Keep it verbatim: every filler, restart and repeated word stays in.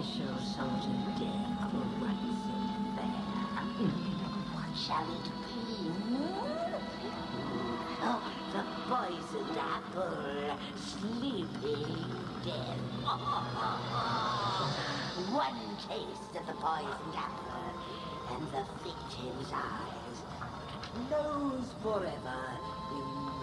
special sort of death for once and fair. What shall it be? Oh, the poisoned apple, sleeping death. One taste of the poisoned apple, and the victim's eyes close forever in